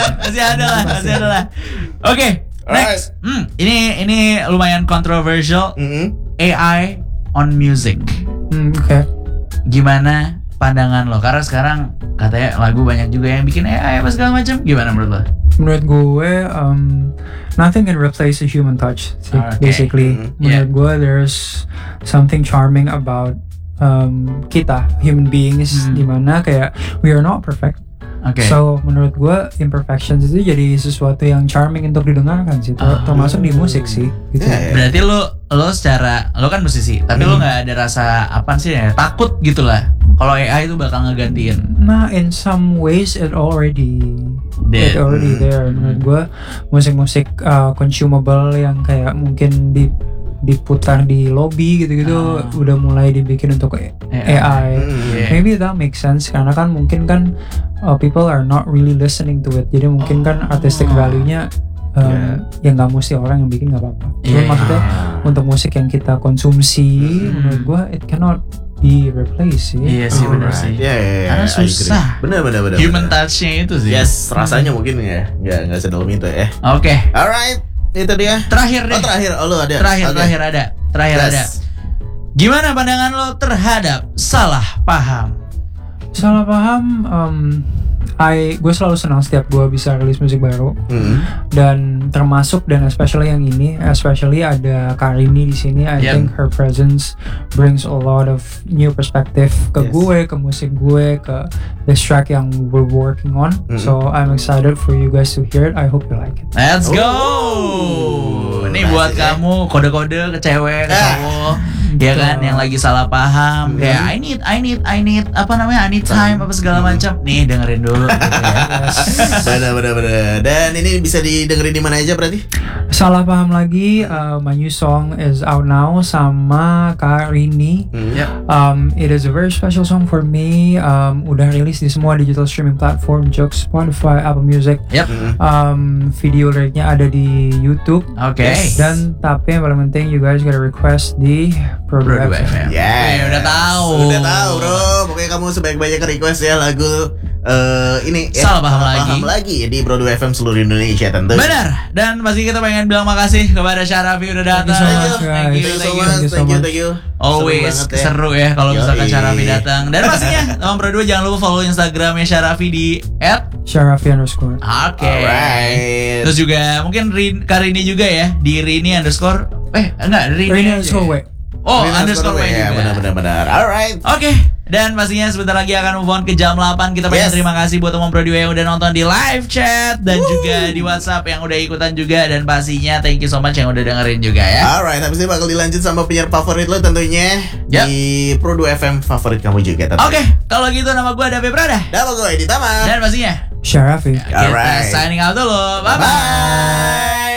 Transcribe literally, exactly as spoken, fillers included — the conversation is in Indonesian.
Masih ada lah, masih ada lah. Oke, okay, next. Hmm, ini ini lumayan controversial. Mm-hmm. A I on music. Hmm, oke. Okay. Gimana pandangan lo? Karena sekarang katanya lagu banyak juga yang bikin A I apa segala macam. Gimana menurut lo? Menurut gue, um, nothing can replace a human touch. See, okay. Basically, mm-hmm. menurut yeah. gue, there's something charming about um, kita, human beings, mm-hmm. dimana kayak we are not perfect. Okay. So menurut gue imperfections itu jadi sesuatu yang charming untuk didengarkan sih, ter- termasuk di musik sih. Gitu. Yeah, yeah. Berarti lo lo secara lo kan musisi, tapi hmm. lo nggak ada rasa apa sih ya takut gitulah kalau A I itu bakal ngegantiin. Nah, in some ways it already Dead. it already hmm. there. Menurut gue musik-musik uh, consumable yang kayak mungkin di diputar di lobby gitu-gitu uh. udah mulai dibikin untuk A I. Mm, yeah. Maybe that makes sense karena kan mungkin kan uh, people are not really listening to it. Jadi mungkin kan artistic value-nya um, yeah. yang nggak mesti orang yang bikin nggak apa-apa. Jadi yeah. maksudnya untuk musik yang kita konsumsi, mm. menurut gua it cannot be replaced sih. Iya sih benar sih. Iya iya. Karena susah. Benar benar benar. Human touch-nya itu sih. Yes, rasanya hmm. mungkin ya nggak nggak sedalam itu ya. Oke. Okay. Alright. Itu dia. Terakhir deh. Oh terakhir, oh lo ada. Terakhir, okay. terakhir ada. Terakhir yes. ada. Gimana pandangan lo terhadap salah paham? Salah paham, um, I gue selalu senang setiap gue bisa rilis musik baru. Mm-hmm. Dan termasuk dan especially yang ini, especially ada Karini di sini. I yep. think her presence brings a lot of new perspective ke yes. gue, ke musik gue, ke this track yang we're working on. Mm-hmm. So I'm excited for you guys to hear it. I hope you like it. Let's go. Oh, ini buat ya. Kamu kode-kode ke cewek, ke cowok. Ya kan yang lagi salah paham mm-hmm. kayak I need I need I need apa namanya I need time apa segala macam. Nih dengerin dulu gitu ya. Benar benar benar. Dan ini bisa didengerin di mana aja berarti? Salah paham lagi, uh, my new song is out now sama Karini. Mm-hmm. Yep. Um, it is a very special song for me. Um, udah rilis di semua digital streaming platform, Joox, Spotify, Apple Music. Yep. Um, video liriknya ada di YouTube. Oke. Okay. Dan tapi yang paling penting you guys gotta request di Pro dua F M. Yeah. Hey, udah tahu. Udah tahu, bro. Pokoknya kamu sebaik-baiknya request ya lagu uh, ini ya, salah paham lagi. Paham lagi di Pro dua F M seluruh Indonesia tentu. Benar. Dan pasti kita pengen bilang makasih kepada Syarafi udah datang. Thank you, thank you, thank you, thank you, thank you. Always seru, ya. seru ya kalau misalkan Syarafi datang. Dan pastinya teman Pro dua jangan lupa follow Instagramnya Syarafi di at Syarafi underscore. Oke. Okay. Terus juga mungkin Rin, Karini juga ya di Rini underscore. Eh enggak Rini, Rini underscore W. Oh, Rini underscore W ya, benar-benar benar. Alright. Oke. Okay. Dan pastinya sebentar lagi akan move on ke jam delapan. Kita pengen yes. terima kasih buat teman Pro dua yang udah nonton di live chat dan Woo. juga di WhatsApp yang udah ikutan juga, dan pastinya thank you so much yang udah dengerin juga ya. Alright, habis ini bakal dilanjut sama penyiar favorit lo tentunya yep. di Pro dua F M favorit kamu juga tentunya. Oke, okay. kalau gitu nama gue Dape Prada. Nama gue Edi Tama. Dan pastinya Syarafi. Kita Alright. signing out dulu. Bye bye.